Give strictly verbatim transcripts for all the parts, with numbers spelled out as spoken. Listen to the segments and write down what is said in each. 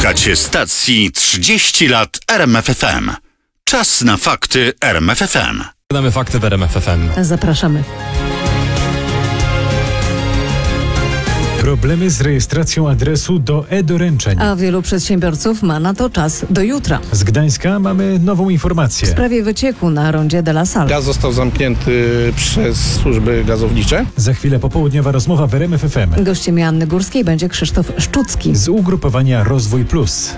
Słuchacie stacji trzydzieści lat R M F F M. Czas na fakty R M F F M. Damy fakty w R M F F M. Zapraszamy. Problemy z rejestracją adresu do e-doręczeń. A wielu przedsiębiorców ma na to czas do jutra. Z Gdańska mamy nową informację. W sprawie wycieku na rondzie de la Salle. Gaz został zamknięty przez służby gazownicze. Za chwilę popołudniowa rozmowa w R M F F M. Gościem Joanny Górskiej będzie Krzysztof Szczucki. Z ugrupowania Rozwój Plus.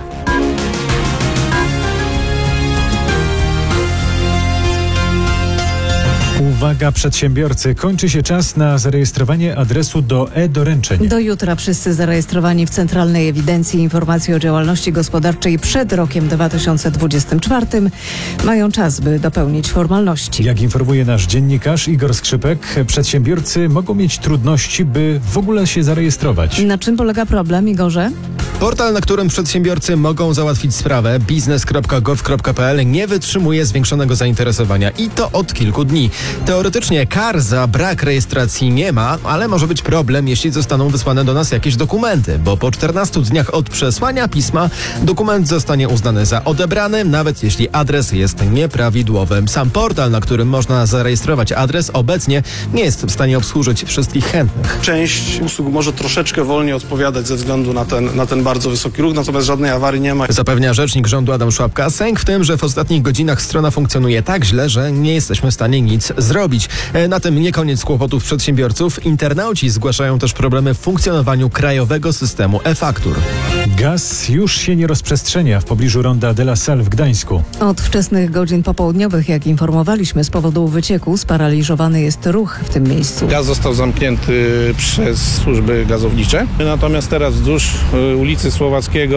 Uwaga przedsiębiorcy, kończy się czas na zarejestrowanie adresu do e-doręczeń. Do jutra wszyscy zarejestrowani w Centralnej Ewidencji Informacji o Działalności Gospodarczej przed rokiem dwa tysiące dwudziestym czwartym mają czas, by dopełnić formalności. Jak informuje nasz dziennikarz Igor Skrzypek, przedsiębiorcy mogą mieć trudności, by w ogóle się zarejestrować. Na czym polega problem, Igorze? Portal, na którym przedsiębiorcy mogą załatwić sprawę, biznes kropka gov kropka p l, nie wytrzymuje zwiększonego zainteresowania i to od kilku dni. Teoretycznie kar za brak rejestracji nie ma, ale może być problem, jeśli zostaną wysłane do nas jakieś dokumenty, bo po czternastu dniach od przesłania pisma dokument zostanie uznany za odebrany, nawet jeśli adres jest nieprawidłowy. Sam portal, na którym można zarejestrować adres, obecnie nie jest w stanie obsłużyć wszystkich chętnych. Część usług może troszeczkę wolniej odpowiadać ze względu na ten, na ten bardzo wysoki ruch, natomiast żadnej awarii nie ma. Zapewnia rzecznik rządu Adam Szłapka. Sęk w tym, że w ostatnich godzinach strona funkcjonuje tak źle, że nie jesteśmy w stanie nic zrobić. Na tym nie koniec kłopotów przedsiębiorców. Internauci zgłaszają też problemy w funkcjonowaniu krajowego systemu e-faktur. Gaz już się nie rozprzestrzenia w pobliżu ronda de la Salle w Gdańsku. Od wczesnych godzin popołudniowych, jak informowaliśmy, z powodu wycieku sparaliżowany jest ruch w tym miejscu. Gaz został zamknięty przez służby gazownicze. Natomiast teraz wzdłuż ulicy Słowackiego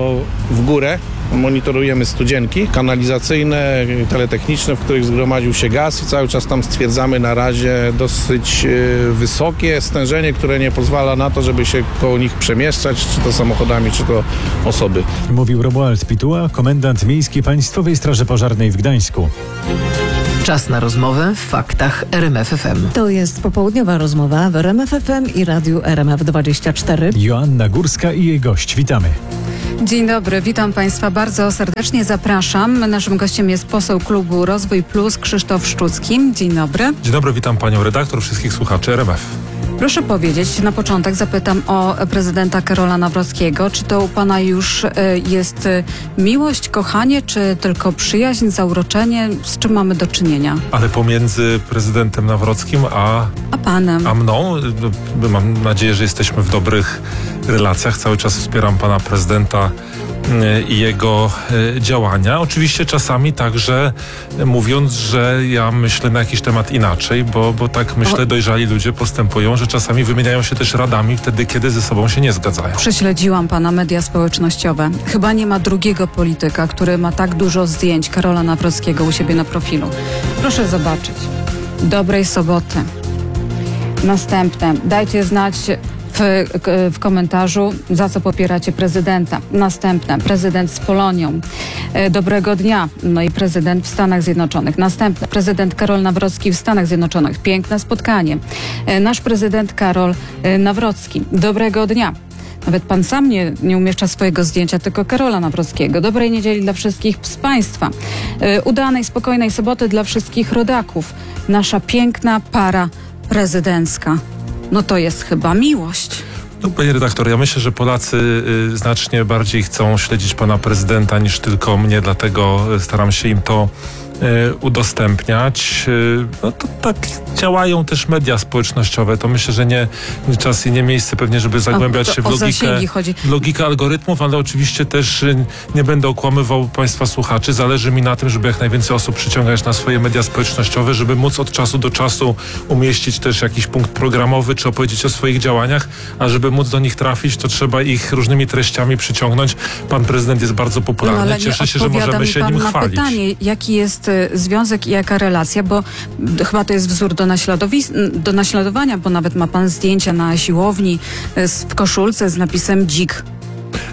w górę monitorujemy studzienki kanalizacyjne, teletechniczne, w których zgromadził się gaz i cały czas tam stwierdzamy na razie dosyć wysokie stężenie, które nie pozwala na to, żeby się koło nich przemieszczać, czy to samochodami, czy to osoby. Mówił Romuald Pituła, komendant miejski Państwowej Straży Pożarnej w Gdańsku. Czas na rozmowę w faktach R M F F M. To jest popołudniowa rozmowa w R M F F M i Radiu R M F dwadzieścia cztery. Joanna Górska i jej gość. Witamy. Dzień dobry, witam Państwa bardzo serdecznie, zapraszam. Naszym gościem jest poseł klubu Rozwój Plus Krzysztof Szczucki. Dzień dobry. Dzień dobry, witam panią redaktor, wszystkich słuchaczy R M F. Proszę powiedzieć, na początek zapytam o prezydenta Karola Nawrockiego. Czy to u pana już y, jest y, miłość, kochanie, czy tylko przyjaźń, zauroczenie? Z czym mamy do czynienia? Ale pomiędzy prezydentem Nawrockim a, A panem? a mną, y, mam nadzieję, że jesteśmy w dobrych relacjach. Cały czas wspieram pana prezydenta i jego y, działania. Oczywiście czasami także y, mówiąc, że ja myślę na jakiś temat inaczej, bo, bo tak myślę, o... dojrzali ludzie postępują, że czasami wymieniają się też radami wtedy, kiedy ze sobą się nie zgadzają. Prześledziłam pana media społecznościowe. Chyba nie ma drugiego polityka, który ma tak dużo zdjęć Karola Nawrockiego u siebie na profilu. Proszę zobaczyć. Dobrej soboty. Następne. Dajcie znać W, w komentarzu, za co popieracie prezydenta. Następne, prezydent z Polonią. E, dobrego dnia. No i prezydent w Stanach Zjednoczonych. Następne, prezydent Karol Nawrocki w Stanach Zjednoczonych. Piękne spotkanie. E, nasz prezydent Karol e, Nawrocki. Dobrego dnia. Nawet pan sam nie, nie umieszcza swojego zdjęcia, tylko Karola Nawrockiego. Dobrej niedzieli dla wszystkich z Państwa. E, udanej, spokojnej soboty dla wszystkich rodaków. Nasza piękna para prezydencka. No to jest chyba miłość. No, panie redaktor, ja myślę, że Polacy y, znacznie bardziej chcą śledzić pana prezydenta niż tylko mnie, dlatego staram się im to y, udostępniać. Y, no to tak działają też media społecznościowe. To myślę, że nie, nie czas i nie miejsce pewnie, żeby zagłębiać o, się w o logikę, chodzi. logikę algorytmów, ale oczywiście też y, nie będę okłamywał państwa słuchaczy. Zależy mi na tym, żeby jak najwięcej osób przyciągać na swoje media społecznościowe, żeby móc od czasu do czasu umieścić też jakiś punkt programowy, czy opowiedzieć o swoich działaniach, a żeby móc do nich trafić, to trzeba ich różnymi treściami przyciągnąć. Pan prezydent jest bardzo popularny. No, ale Cieszę się, że możemy się nim na chwalić. Pytanie, jaki jest y, związek i jaka relacja, bo y, chyba to jest wzór do, naśladowi- do naśladowania, bo nawet ma pan zdjęcia na siłowni y, w koszulce z napisem dzik.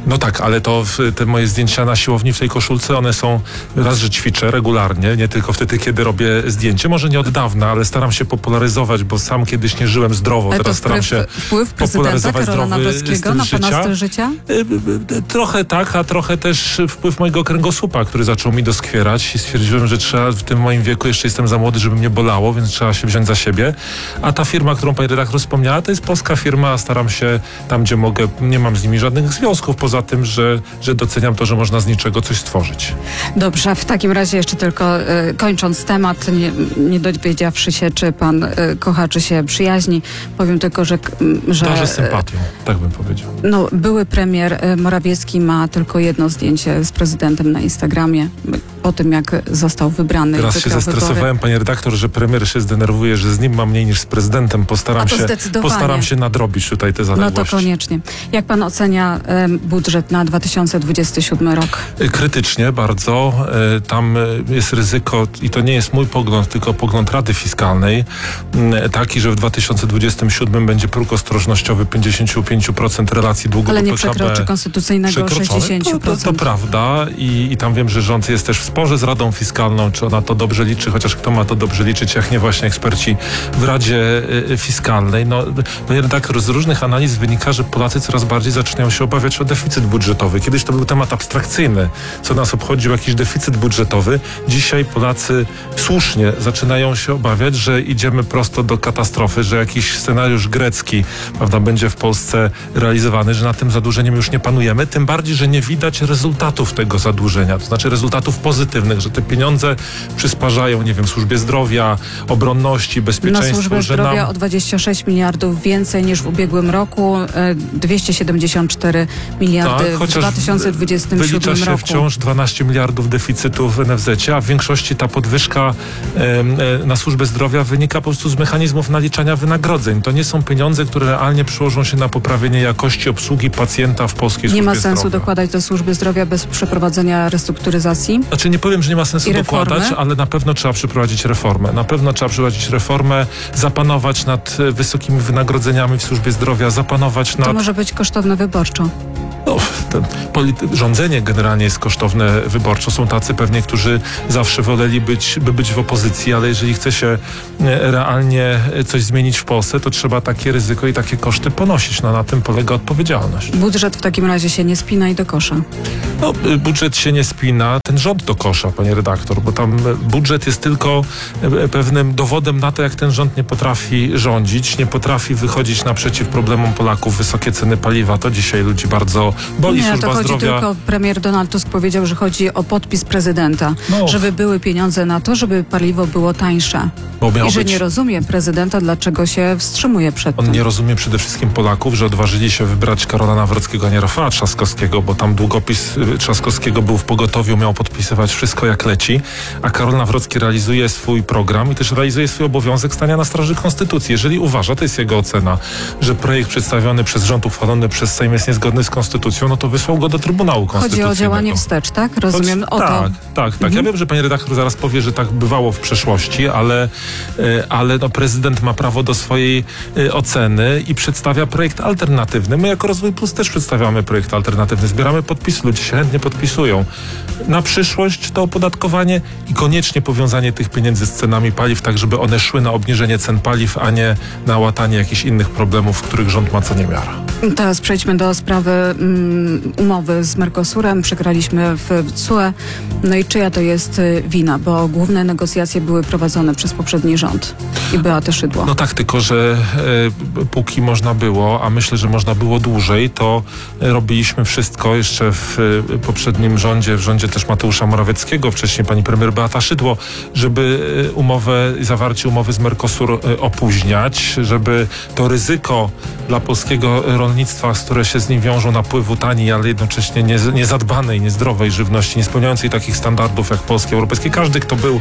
No tak, ale to w, te moje zdjęcia na siłowni w tej koszulce, one są raz, że ćwiczę regularnie, nie tylko wtedy, kiedy robię zdjęcie. Może nie od dawna, ale staram się popularyzować, bo sam kiedyś nie żyłem zdrowo. Ale Teraz to wpływ, staram się wpływ prezydenta popularyzować Karola zdrowy Nawrockiego styl na pana życia. styl życia? Y, y, y, Trochę tak, a trochę też wpływ mojego kręgosłupa, który zaczął mi doskwierać i stwierdziłem, że trzeba w tym moim wieku, jeszcze jestem za młody, żeby mnie bolało, więc trzeba się wziąć za siebie. A ta firma, którą pani redaktor wspomniała, to jest polska firma, staram się tam, gdzie mogę, nie mam z nimi żadnych związków, poza tym, że, że doceniam to, że można z niczego coś stworzyć. Dobrze, w takim razie jeszcze tylko y, kończąc temat, nie, nie dowiedziawszy się, czy pan y, kocha, czy się przyjaźni, powiem tylko, że... że Darzę sympatią, tak bym powiedział. No, były premier y, Morawiecki ma tylko jedno zdjęcie z prezydentem na Instagramie po tym, jak został wybrany. Teraz i się wygrał zestresowałem, wybory. panie redaktor, że premier się zdenerwuje, że z nim ma mniej niż z prezydentem. Postaram, A to się, zdecydowanie. postaram się nadrobić tutaj te No zaległości. to koniecznie. Jak pan ocenia y, budżet na dwa tysiące dwudziesty siódmy rok? Krytycznie bardzo. E, Tam e, jest ryzyko, i to nie jest mój pogląd, tylko pogląd Rady Fiskalnej, m, taki, że w dwa tysiące dwudziestym siódmym będzie próg ostrożnościowy pięćdziesiąt pięć procent relacji długu Ale do nie P K B. przekroczy konstytucyjnego Przekroczony. sześćdziesiąt To, to, procent. to prawda I, i tam wiem, że rząd jest też w sporze z Radą Fiskalną, czy ona to dobrze liczy, chociaż kto ma to dobrze liczyć, jak nie właśnie eksperci w Radzie y, Fiskalnej. No, panie redaktor, z różnych analiz wynika, że Polacy coraz bardziej zaczynają się obawiać o deficyt budżetowy. Kiedyś to był temat abstrakcyjny, co nas obchodził jakiś deficyt budżetowy. Dzisiaj Polacy słusznie zaczynają się obawiać, że idziemy prosto do katastrofy, że jakiś scenariusz grecki, prawda, będzie w Polsce realizowany, że nad tym zadłużeniem już nie panujemy, tym bardziej, że nie widać rezultatów tego zadłużenia, to znaczy rezultatów pozytywnych, że te pieniądze przysparzają, nie wiem, służbie zdrowia, obronności, Na bezpieczeństwu, służbę że zdrowia nam... o dwadzieścia sześć miliardów więcej niż w ubiegłym roku, e, dwieście siedemdziesiąt cztery miliardy Tak, w chociaż dwa tysiące dwudziestym wylicza siódmym się roku. wciąż dwanaście miliardów deficytu w N F Z cie, a w większości ta podwyżka em, e, na służbę zdrowia wynika po prostu z mechanizmów naliczania wynagrodzeń. To nie są pieniądze, które realnie przyłożą się na poprawienie jakości obsługi pacjenta w polskiej Nie służbie ma sensu zdrowia. dokładać do służby zdrowia bez przeprowadzenia restrukturyzacji. Znaczy nie powiem, że nie ma sensu I reformy? dokładać, ale na pewno trzeba przeprowadzić reformę. Na pewno trzeba przeprowadzić reformę, zapanować nad e, wysokimi wynagrodzeniami w służbie zdrowia, zapanować nad... To może być kosztowne wyborczo. No, ten polity- rządzenie generalnie jest kosztowne wyborczo. Są tacy pewnie, którzy zawsze woleli być, by być w opozycji, ale jeżeli chce się e, realnie coś zmienić w Polsce, to trzeba takie ryzyko i takie koszty ponosić. No, na tym polega odpowiedzialność. Budżet w takim razie się nie spina i do kosza. No, y, budżet się nie spina, ten rząd do kosza, panie redaktor, bo tam e, budżet jest tylko e, pewnym dowodem na to, jak ten rząd nie potrafi rządzić, nie potrafi wychodzić naprzeciw problemom Polaków. Wysokie ceny paliwa, to dzisiaj ludzi bardzo boli. Nie, Służba to chodzi zdrowia. tylko, premier Donald Tusk powiedział, że chodzi o podpis prezydenta, No. żeby były pieniądze na to, żeby paliwo było tańsze. Bo miał I że być- nie rozumie prezydenta, dlaczego się wstrzymuje przed On tym. nie rozumie przede wszystkim Polaków, że odważyli się wybrać Karola Nawrockiego, a nie Rafała Trzaskowskiego, bo tam długopis y, Trzaskowskiego był w pogotowiu, miał podpisywać wszystko jak leci, a Karol Nawrocki realizuje swój program i też realizuje swój obowiązek stania na straży Konstytucji. Jeżeli uważa, to jest jego ocena, że projekt przedstawiony przez rząd, uchwalony przez Sejm jest niezgodny z Konstytucją, no to wysłał go do Trybunału Chodzi Konstytucyjnego. o działanie wstecz, tak? Rozumiem o tak, to. Tak, tak, tak. Ja wiem, że pani redaktor zaraz powie, że tak bywało w przeszłości, ale, e, ale no, prezydent ma prawo do swojej e, oceny i przedstawia projekt alternatywny. My jako Rozwój Plus też przedstawiamy projekt alternatywny. Zbieramy podpisy, ludzie się chętnie podpisują. Na przyszłość to opodatkowanie i koniecznie powiązanie tych pieniędzy z cenami paliw, tak żeby one szły na obniżenie cen paliw, a nie na łatanie jakichś innych problemów, w których rząd ma co niemiara. Teraz przejdźmy do sprawy mm, umowy z Mercosurem. Przegraliśmy w C U E. No i czyja to jest y, wina? Bo główne negocjacje były prowadzone przez poprzedni rząd i Beatę Szydło. No tak, tylko że e, póki można było, a myślę, że można było dłużej, to e, robiliśmy wszystko jeszcze w e, poprzednim rządzie, w rządzie też Mateusza Morawieckiego, wcześniej pani premier Beata Szydło, żeby e, umowę, zawarcie umowy z Mercosur e, opóźniać, żeby to ryzyko dla polskiego rolnictwa, z które się z nim wiążą, napływu taniej, ale jednocześnie nie, niezadbanej, niezdrowej żywności, nie spełniającej takich standardów jak polskie, europejskie. Każdy, kto był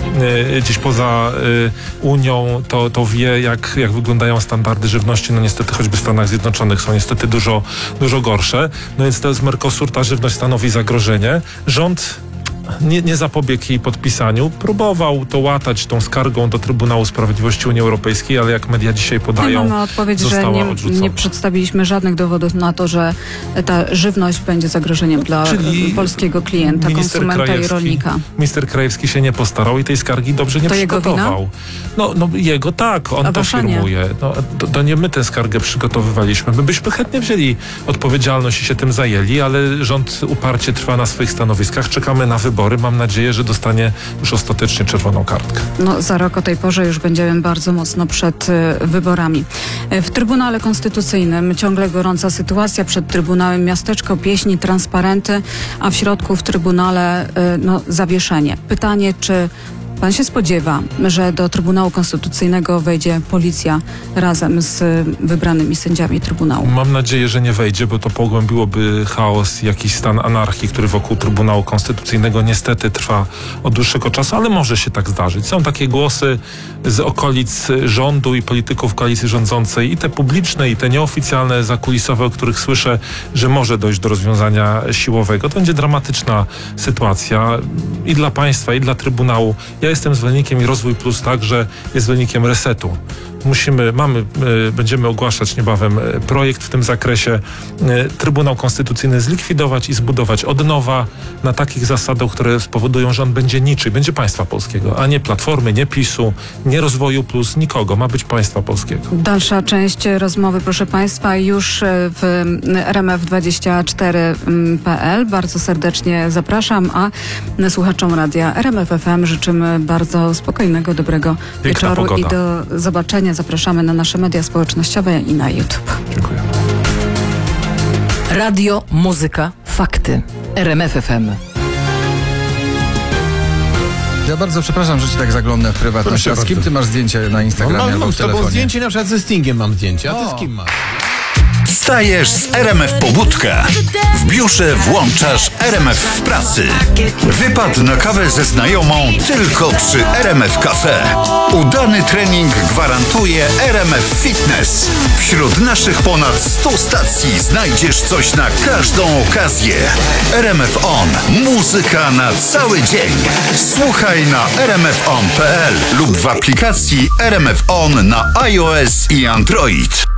e, gdzieś poza e, Unią, to, to wie, jak, jak wyglądają standardy żywności. No niestety, choćby w Stanach Zjednoczonych są niestety dużo, dużo gorsze. No więc to jest Mercosur, ta żywność stanowi zagrożenie. Rząd nie, nie zapobiegł jej podpisaniu. Próbował to łatać tą skargą do Trybunału Sprawiedliwości Unii Europejskiej, ale jak media dzisiaj podają, I mamy odpowiedź, że została nie, odrzucona. nie przedstawiliśmy żadnych dowodów na to, że ta żywność będzie zagrożeniem dla Czyli polskiego klienta, minister konsumenta i Krajewski- rolnika. Minister Krajewski się nie postarał i tej skargi dobrze nie To jego przygotował. No, no jego tak, on A to wasza nie? firmuje. No, to, to nie my tę skargę przygotowywaliśmy. My byśmy chętnie wzięli odpowiedzialność i się tym zajęli, ale rząd uparcie trwa na swoich stanowiskach. Czekamy na wybory. Mam nadzieję, że dostanie już ostatecznie czerwoną kartkę. No, za rok o tej porze już będziemy bardzo mocno przed y, wyborami. Y, W Trybunale Konstytucyjnym ciągle gorąca sytuacja. Przed Trybunałem miasteczko, pieśni, transparenty, a w środku w Trybunale y, no, zawieszenie. Pytanie, czy pan się spodziewa, że do Trybunału Konstytucyjnego wejdzie policja razem z y, wybranymi sędziami Trybunału? Mam nadzieję, że nie wejdzie, bo to pogłębiłoby chaos, jakiś stan anarchii, który wokół Trybunału Konstytucyjnego niestety trwa od dłuższego czasu, ale może się tak zdarzyć. Są takie głosy z okolic rządu i polityków koalicji rządzącej, i te publiczne, i te nieoficjalne, zakulisowe, o których słyszę, że może dojść do rozwiązania siłowego. To będzie dramatyczna sytuacja i dla państwa, i dla Trybunału. Ja jestem zwolennikiem i Rozwój Plus także jest zwolennikiem resetu. Musimy, mamy, y, będziemy ogłaszać niebawem y, projekt w tym zakresie. Y, Trybunał Konstytucyjny zlikwidować i zbudować od nowa na takich zasadach, które spowodują, że on będzie niczy, będzie państwa polskiego, a nie Platformy, nie PiSu, nie Rozwoju Plus, nikogo. Ma być państwa polskiego. Dalsza część rozmowy, proszę państwa, już w R M F dwadzieścia cztery kropka p l. Bardzo serdecznie zapraszam, a słuchaczom radia R M F F M życzymy bardzo spokojnego, dobrego Piękna wieczoru pogoda. i do zobaczenia. Zapraszamy na nasze media społecznościowe i na YouTube. Dziękuję. Radio, muzyka, fakty. R M F F M. Ja bardzo przepraszam, że ci tak zaglądnę w prywatność. A z kim ty masz zdjęcie na Instagramie Mam, albo mam w z tobą telefonie? zdjęcie, na przykład ze Stingiem mam zdjęcie, a ty z kim masz? Wstajesz z R M F Pobudka. W biurze włączasz R M F w pracy. Wypad na kawę ze znajomą tylko przy R M F Cafe. Udany trening gwarantuje R M F Fitness. Wśród naszych ponad stu stacji znajdziesz coś na każdą okazję. R M F On. Muzyka na cały dzień. Słuchaj na r m f on kropka p l lub w aplikacji R M F On na iOS i Android.